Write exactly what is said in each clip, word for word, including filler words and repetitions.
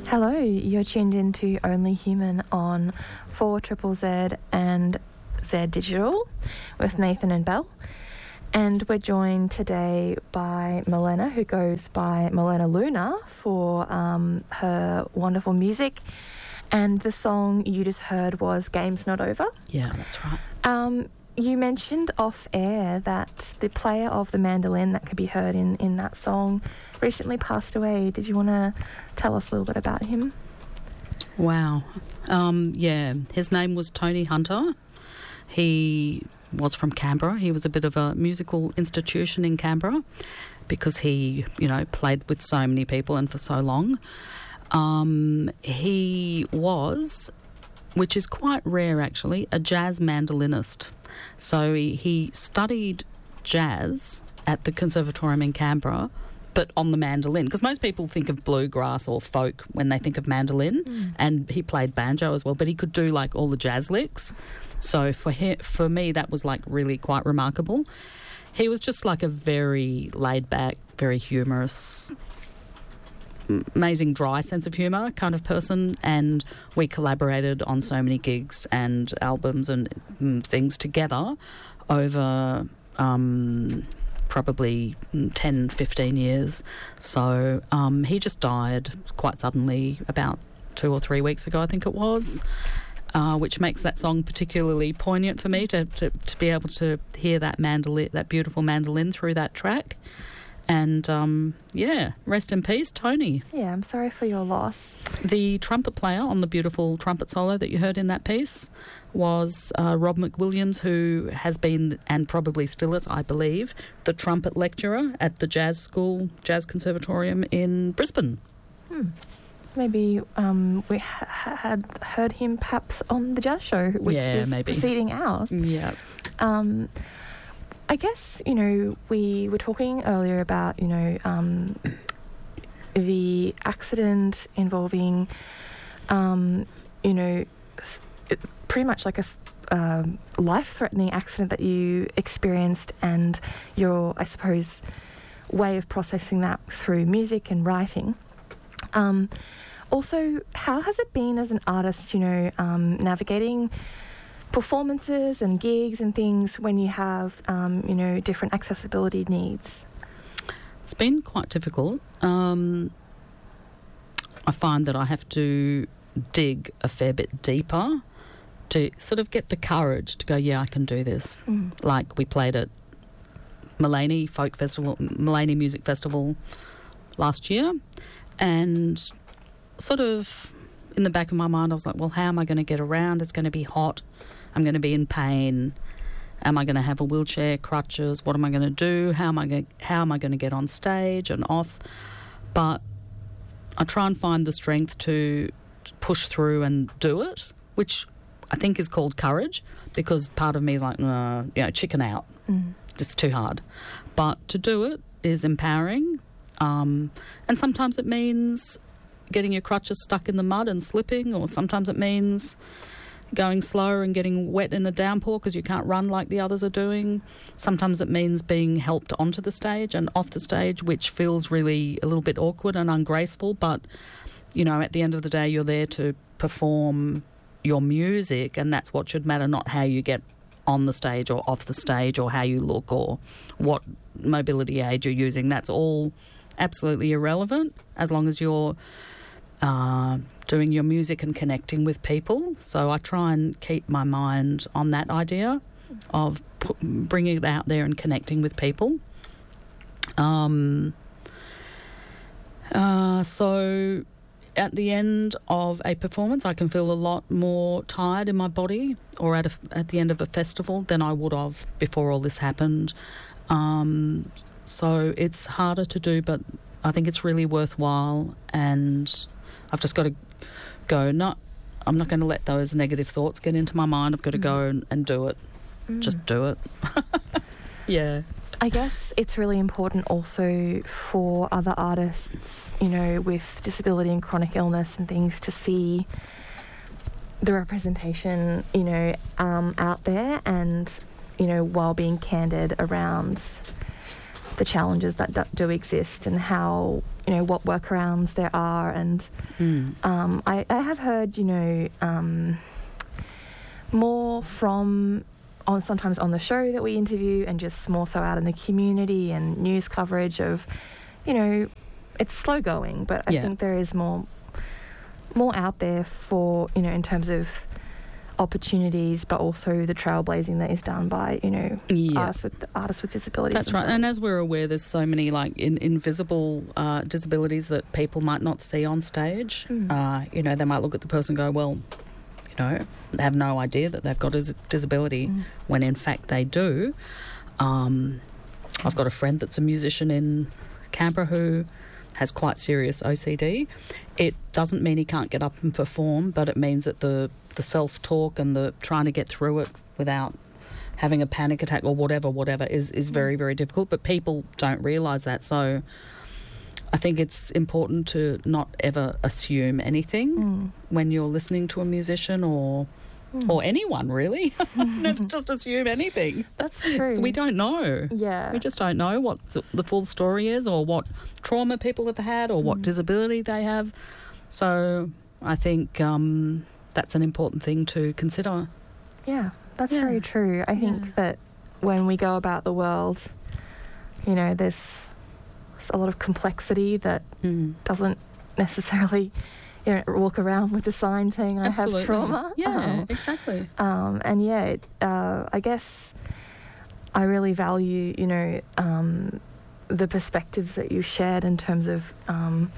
Hello, you're tuned into Only Human on four Triple Z and Z Digital with Nathan and Belle. And we're joined today by Milena, who goes by Milena Luna, for um, her wonderful music. And the song you just heard was Game's Not Over. Yeah, that's right. Um, you mentioned off air that the player of the mandolin that could be heard in, in that song recently passed away. Did you want to tell us a little bit about him? Wow. Um, yeah, his name was Tony Hunter. He was from Canberra. He was a bit of a musical institution in Canberra because he, you know, played with so many people and for so long. Um, he was, which is quite rare actually, a jazz mandolinist. So he, he studied jazz at the Conservatorium in Canberra, but on the mandolin, because most people think of bluegrass or folk when they think of mandolin, mm. and he played banjo as well, but he could do like all the jazz licks. So for him, for me, that was like really quite remarkable. He was just like a very laid back, very humorous, amazing dry sense of humour kind of person, and we collaborated on so many gigs and albums and mm, things together over um, probably ten, fifteen years. So um, he just died quite suddenly about two or three weeks ago, I think it was, uh, which makes that song particularly poignant for me to, to, to be able to hear that mandolin, that beautiful mandolin through that track. And, um, yeah, rest in peace, Tony. Yeah, I'm sorry for your loss. The trumpet player on the beautiful trumpet solo that you heard in that piece was uh, Rob McWilliams, who has been, and probably still is, I believe, the trumpet lecturer at the Jazz School, Jazz Conservatorium in Brisbane. Hmm. Maybe um, we ha- had heard him perhaps on the Jazz Show, which yeah, is maybe. preceding ours. Yeah. Um, I guess, you know, we were talking earlier about, you know, um, the accident involving, um, you know, pretty much like a uh, life-threatening accident that you experienced, and your, I suppose, way of processing that through music and writing. Um, also, how has it been as an artist, you know, um, navigating performances and gigs and things when you have, um, you know, different accessibility needs? It's been quite difficult. Um, I find that I have to dig a fair bit deeper to sort of get the courage to go, yeah, I can do this. Mm. Like we played at Mullaney Folk Festival, Mullaney Music Festival last year, and sort of in the back of my mind I was like, well, how am I going to get around? It's going to be hot. I'm going to be in pain. Am I going to have a wheelchair, crutches? What am I going to do? How am I going? How am I going to get on stage and off? But I try and find the strength to push through and do it, which I think is called courage, because part of me is like, no, you know, chicken out. Mm. It's too hard. But to do it is empowering, um, and sometimes it means getting your crutches stuck in the mud and slipping, or sometimes it means going slower and getting wet in a downpour because you can't run like the others are doing. Sometimes it means being helped onto the stage and off the stage, which feels really a little bit awkward and ungraceful. But, you know, at the end of the day, you're there to perform your music, and that's what should matter, not how you get on the stage or off the stage or how you look or what mobility aid you're using. That's all absolutely irrelevant as long as you're Uh, doing your music and connecting with people. So I try and keep my mind on that idea of pu- bringing it out there and connecting with people. Um, uh, so at the end of a performance, I can feel a lot more tired in my body, or at, a, at the end of a festival, than I would have before all this happened. Um, so it's harder to do, but I think it's really worthwhile, and I've just got to go, no, I'm not going to let those negative thoughts get into my mind. I've got to mm. go and, and do it. Mm. Just do it. Yeah. I guess it's really important also for other artists, you know, with disability and chronic illness and things, to see the representation, you know, um, out there, and, you know, while being candid around the challenges that do, do exist and how, you know, what workarounds there are. And Mm. um, I, I have heard, you know, um, more from on sometimes on the show that we interview and just more so out in the community and news coverage of, you know, it's slow going, but I Yeah. think there is more more out there for, you know, in terms of opportunities, but also the trailblazing that is done by, you know, Yeah. artists with artists with disabilities. That's right. And as we're aware, there's so many like in, invisible uh, disabilities that people might not see on stage. Mm. Uh, you know, they might look at the person and go, well, you know, they have no idea that they've got a dis- disability Mm. when in fact they do. Um, I've got a friend that's a musician in Canberra who has quite serious O C D. It doesn't mean he can't get up and perform, but it means that the, the self-talk and the trying to get through it without having a panic attack or whatever, whatever, is, is very, very difficult. But people don't realise that. So I think it's important to not ever assume anything Mm. when you're listening to a musician or Mm. or anyone, really. Never just assume anything. That's true. So we don't know. Yeah. We just don't know what the full story is or what trauma people have had or what Mm. disability they have. So I think um, that's an important thing to consider. Yeah, that's Yeah. very true. I think Yeah. that when we go about the world, you know, there's a lot of complexity that Mm. doesn't necessarily, you know, walk around with a sign saying I Absolutely. have trauma. Yeah, Um, exactly. Um, and yeah, it, uh, I guess I really value, you know, um, the perspectives that you shared in terms of um,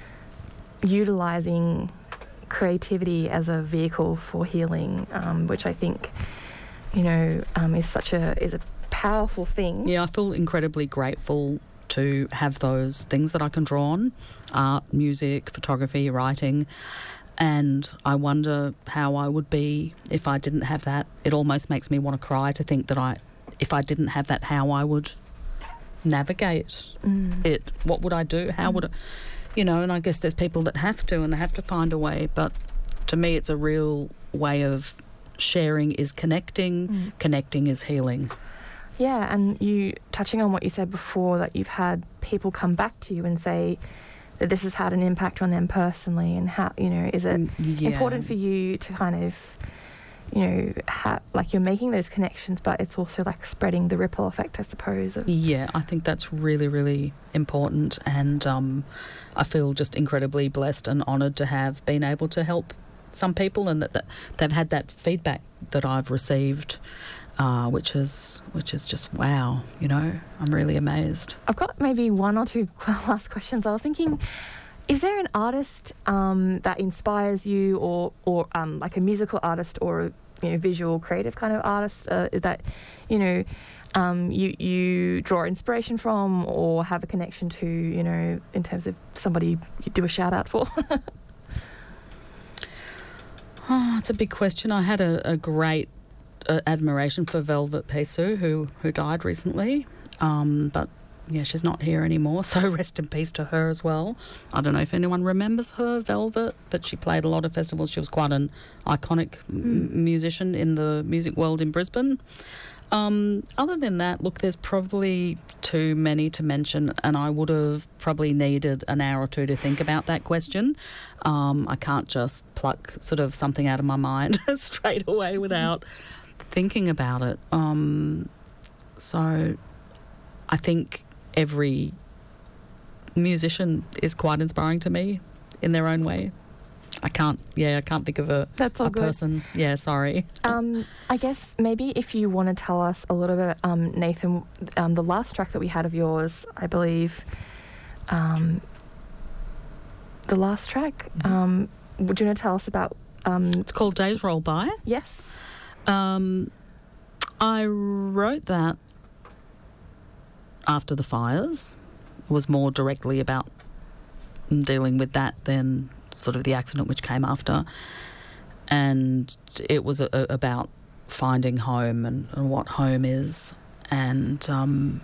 utilizing creativity as a vehicle for healing, um, which I think, you know, um, is such a is a powerful thing. Yeah, I feel incredibly grateful to have those things that I can draw on, art, music, photography, writing, and I wonder how I would be if I didn't have that. It almost makes me want to cry to think that I, if I didn't have that, how I would navigate Mm. it. What would I do? How would I, you know, and I guess there's people that have to and they have to find a way, but to me it's a real way of sharing is connecting, Mm. connecting is healing. Yeah, and you touching on what you said before, that you've had people come back to you and say that this has had an impact on them personally, and how, you know, is it Mm, yeah. important for you to kind of, you know, ha- like you're making those connections, but it's also like spreading the ripple effect, I suppose. Of, Yeah, I think that's really, really important, and um, I feel just incredibly blessed and honoured to have been able to help some people, and that, that they've had that feedback that I've received, uh, which is which is just wow. You know, I'm really amazed. I've got maybe one or two last questions. I was thinking, is there an artist um, that inspires you, or or um, like a musical artist or a, you know, visual creative kind of artist uh, that, you know, um, you you draw inspiration from or have a connection to, you know, in terms of somebody you do a shout out for? Oh, it's a big question. I had a, a great uh, admiration for Velvet Pesu, who who died recently, um, but yeah, she's not here anymore, so rest in peace to her as well. I don't know if anyone remembers her, Velvet, but she played a lot of festivals. She was quite an iconic m- musician in the music world in Brisbane. Um, other than that, look, there's probably too many to mention, and I would have probably needed an hour or two to think about that question. Um, I can't just pluck sort of something out of my mind straight away without thinking about it. Um, so I think every musician is quite inspiring to me in their own way. I can't, yeah, I can't think of a, That's all a good. person. Yeah, sorry. Um, I guess maybe if you want to tell us a little bit, um, Nathan, um, the last track that we had of yours, I believe, um, the last track, um, would you want to tell us about? Um, It's called Days Roll By. yes. Um, I wrote that after the fires. It was more directly about dealing with that than sort of the accident which came after. And it was a, a, about finding home and, and what home is. And um,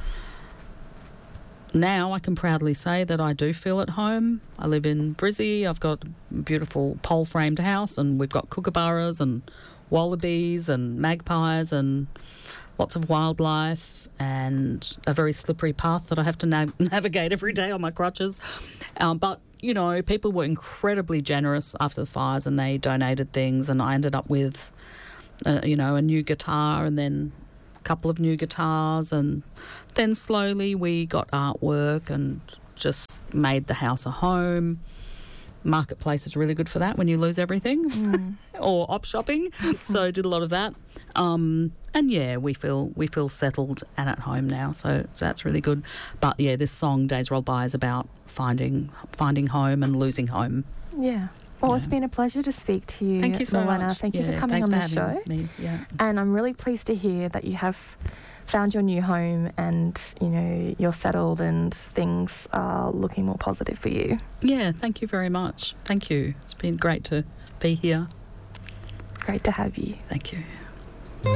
now I can proudly say that I do feel at home. I live in Brizzy. I've got a beautiful pole-framed house, and we've got kookaburras and wallabies and magpies and lots of wildlife. and a very slippery path that I have to nav- navigate every day on my crutches. Um, but, you know, people were incredibly generous after the fires, and they donated things, and I ended up with, uh, you know, a new guitar and then a couple of new guitars, and then slowly we got artwork and just made the house a home. Marketplace is really good for that when you lose everything, mm. or op shopping. So did a lot of that, um, and yeah, we feel we feel settled and at home now. So so that's really good. But yeah, this song "Days Roll By" is about finding finding home and losing home. Yeah. Well, yeah. It's been a pleasure to speak to you. Thank you so Rowena. much. Thank yeah, you for coming on the show. Me. Yeah. And I'm really pleased to hear that you have found your new home, and you know you're settled and things are looking more positive for you. Yeah, thank you very much. Thank you. It's been great to be here. Great to have you. Thank you.